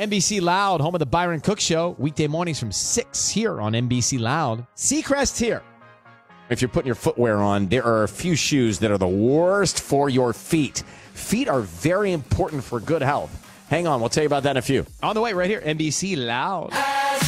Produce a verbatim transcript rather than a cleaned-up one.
N B C Loud, home of the Byron Cook Show, weekday mornings from six here on N B C Loud. Seacrest here. If you're putting your footwear on, there are a few shoes that are the worst for your feet. Feet are very important for good health. Hang on, we'll tell you about that in a few. On the way right here, N B C Loud.